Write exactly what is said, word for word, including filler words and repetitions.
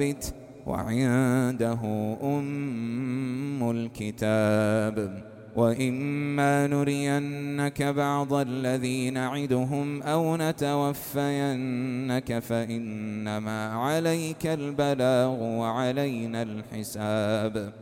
البيت وعنده أم الكتاب. وإما نرينك بعض الذي نعدهم أو نتوفينك فإنما عليك البلاغ وعلينا الحساب.